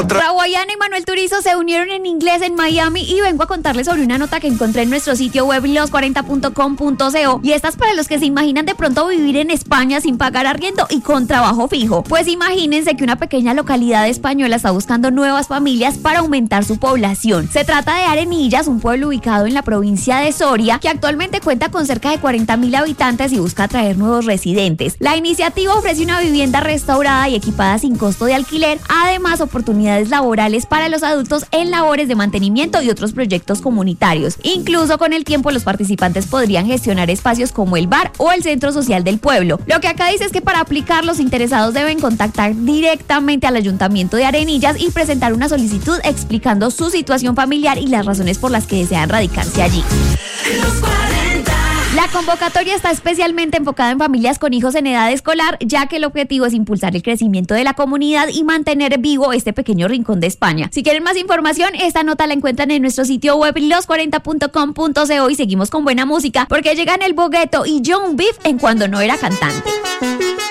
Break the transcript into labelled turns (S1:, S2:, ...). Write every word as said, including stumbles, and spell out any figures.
S1: Otra...
S2: Rawayana y Manuel Turizo se unieron en inglés en Miami y vengo a contarles sobre una nota que encontré en nuestro sitio web los cuarenta punto com punto co, y esta es para los que se imaginan de pronto vivir en España sin pagar arriendo y con trabajo fijo. Pues imagínense que una pequeña localidad española está buscando nuevas familias para aumentar su población. Se trata de Arenillas, un pueblo ubicado en la provincia de Soria, que actualmente cuenta con cerca de cuarenta mil habitantes y busca atraer nuevos residentes. La iniciativa ofrece una vivienda restaurada y equipada sin costo de alquiler, además oportunidades laborales para los adultos en labores de mantenimiento y otros proyectos comunitarios. Incluso con el tiempo los participantes podrían gestionar espacios como el bar o el centro social del pueblo. Lo que acá dice es que para aplicar los interesados deben contactar directamente al Ayuntamiento de Arenillas y presentar una solicitud explicando su situación familiar y las razones por las que desean radicarse allí. La convocatoria está especialmente enfocada en familias con hijos en edad escolar, ya que el objetivo es impulsar el crecimiento de la comunidad y mantener vivo este pequeño rincón de España. Si quieren más información, esta nota la encuentran en nuestro sitio web los cuarenta punto com punto co, y seguimos con buena música porque llegan El Bogueto y John Beef en Cuando No Era Cantante.